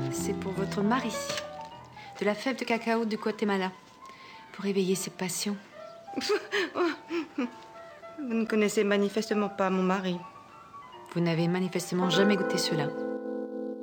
C'est pour votre mari. De la fève de cacao du Guatemala. Pour éveiller ses passions. Vous ne connaissez manifestement pas mon mari. Vous n'avez manifestement jamais goûté cela.